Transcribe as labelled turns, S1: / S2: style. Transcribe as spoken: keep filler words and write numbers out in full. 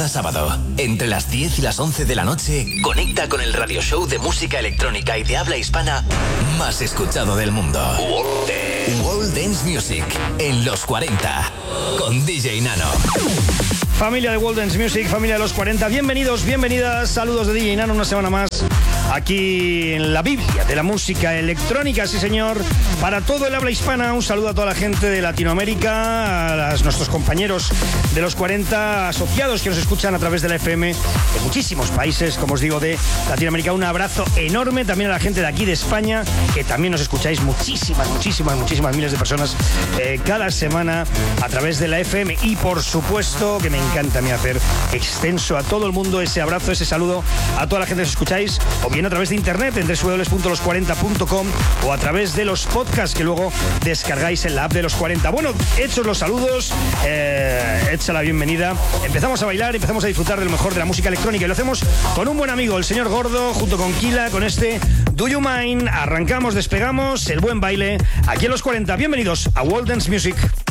S1: cada sábado, entre las diez y las once de la noche, conecta con el radio show de música electrónica y de habla hispana más escuchado del mundo. World Dance, World Dance Music, en los cuarenta, con D J Nano.
S2: Familia de World Dance Music, familia de los cuarenta, bienvenidos, bienvenidas, saludos de D J Nano una semana más. Aquí en la Biblia de la música electrónica, sí señor, para todo el habla hispana. Un saludo a toda la gente de Latinoamérica, a las, nuestros compañeros de los cuarenta asociados que nos escuchan a través de la F M de muchísimos países, como os digo, de Latinoamérica. Un abrazo enorme también a la gente de aquí de España, que también nos escucháis muchísimas, muchísimas, muchísimas miles de personas eh, cada semana a través de la F M. Y por supuesto que me encanta a mí hacer extenso a todo el mundo ese abrazo, ese saludo a toda la gente que os escucháis, o bien a través de internet en doble u doble u doble u punto los cuarenta punto com o a través de los podcasts que luego descargáis en la app de los cuarenta. Bueno, hechos los saludos, eh, hecha la bienvenida, empezamos a bailar, empezamos a disfrutar de lo mejor de la música electrónica y lo hacemos con un buen amigo, el señor Gordo, junto con Kila, con este Do You Mind. Arrancamos, despegamos, el buen baile aquí en los cuarenta. Bienvenidos a World Dance Music.